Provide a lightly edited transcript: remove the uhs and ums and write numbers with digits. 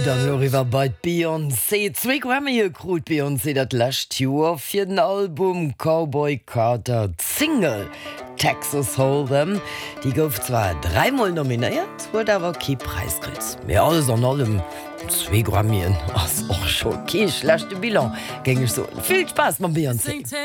dann Loriwer bei Beyoncé 2 Grammy gekrut Beyoncé dat last Joer fir den Album Cowboy Carter Single Texas Hold'em. Die gouf zwar 3-mal nominiert, wurde awer ki Preiskriz. Mir alles an allem 2 Grammien ass och schon ki schlechte Bilan. Gängeg so. Viel Spaß ma Beyoncé.